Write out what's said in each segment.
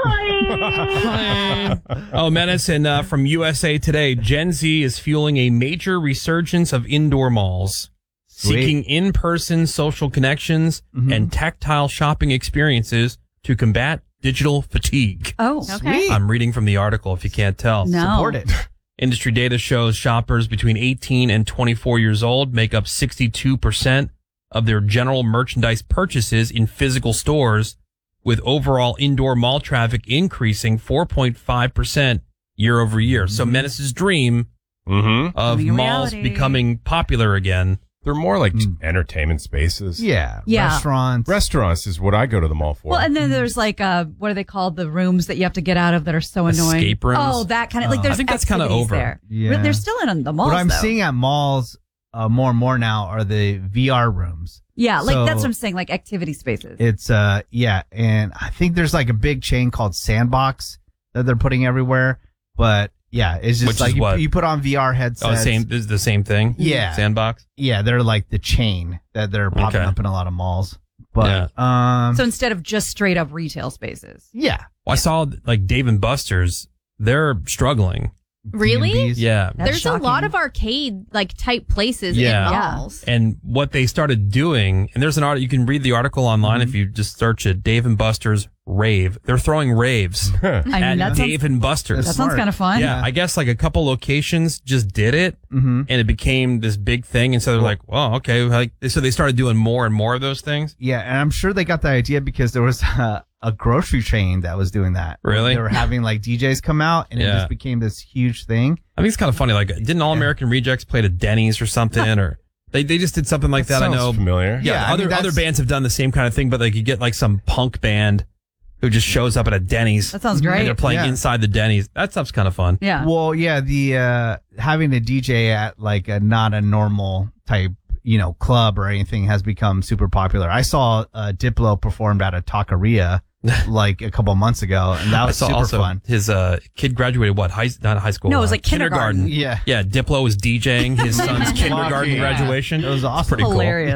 Hi. Oh, Menace, and from USA Today, Gen Z is fueling a major resurgence of indoor malls, seeking in-person social connections and tactile shopping experiences to combat digital fatigue. Oh, okay. I'm reading from the article if you can't tell. No. Support it. Industry data shows shoppers between 18 and 24 years old make up 62% of their general merchandise purchases in physical stores, with overall indoor mall traffic increasing 4.5% year over year. So Menace's dream of malls becoming popular again. They're more like entertainment spaces. Yeah. Yeah. Restaurants is what I go to the mall for. Well, and then there's like, what are they called? The rooms that you have to get out of that are so annoying. Escape rooms? Oh, that kind of, like there's I think that's kind of activities over. there. Yeah. They're still in the malls, What I'm though. seeing at malls more and more now are the VR rooms. Yeah, like So- that's what I'm saying, like activity spaces. It's and I think there's like a big chain called Sandbox that they're putting everywhere. But yeah, it's just Which like is what? you put on VR headsets. This is the same thing? Yeah. Sandbox? Yeah, they're like the chain that they're popping Okay. up in a lot of malls. But So instead of just straight up retail spaces. yeah. Well, I saw like Dave & Buster's. They're struggling. Really? B&Bs. Yeah. That's There's shocking. a lot of arcade like type places Yeah. in Yeah. malls. And what they started doing, and there's an article, you can read the article online if you just search it, Dave & Buster's rave. They're throwing raves I mean, at that Dave & Buster's. sounds kind of fun. Yeah, I guess like a couple locations just did it, and it became this big thing. And so they're like, well, okay. Like, so they started doing more and more of those things. Yeah, and I'm sure they got the idea because there was a grocery chain that was doing that. Really? They were having like DJs come out, and it Yeah. just became this huge thing. I think it's kind of funny. Like, didn't All American Rejects play at Denny's or something? Or they just did something like that. I Sounds know. familiar. Yeah, Yeah, I mean, other that's- bands have done the same kind of thing, but like you get like some punk band who just shows up at a Denny's. That sounds And great. they're playing Yeah. inside the Denny's. That stuff's kind of fun. Yeah. Well, yeah, the having a DJ at like a not a normal type, club or anything has become super popular. I saw Diplo performed at a taqueria like a couple months ago, and that I was saw super also fun. His kid graduated what? Not high school. No, it was like kindergarten. Yeah. Yeah, Diplo was DJing his son's kindergarten Yeah. graduation. It was awesome. Pretty cool. Hilarious.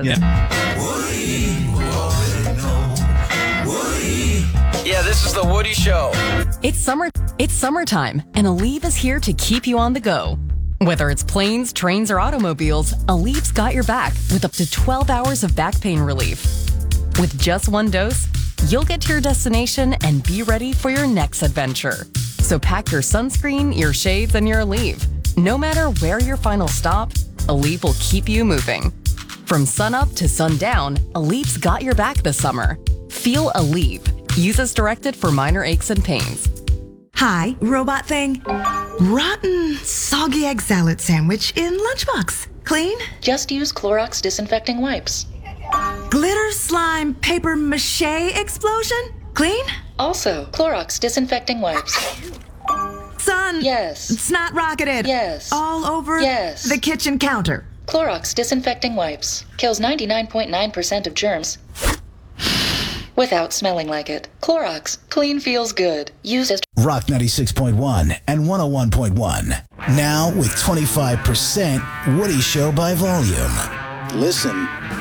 Yeah, this is the Woody Show. It's summertime, and Aleve is here to keep you on the go. Whether it's planes, trains, or automobiles, Aleve's got your back with up to 12 hours of back pain relief. With just one dose, you'll get to your destination and be ready for your next adventure. So pack your sunscreen, your shades, and your Aleve. No matter where your final stop, Aleve will keep you moving. From sunup to sundown, Aleve's got your back this summer. Feel Aleve. Use as directed for minor aches and pains. Hi, robot thing. Rotten, soggy egg salad sandwich in lunchbox. Clean? Just use Clorox disinfecting wipes. Glitter slime paper mache explosion? Clean? Also, Clorox disinfecting wipes. Sun? Yes. Snot rocketed? Yes. All over? Yes. The kitchen counter? Clorox disinfecting wipes. Kills 99.9% of germs without smelling like it. Clorox. Clean feels good. Used as Rock 96.1 and 101.1. Now with 25% Woody Show by volume. Listen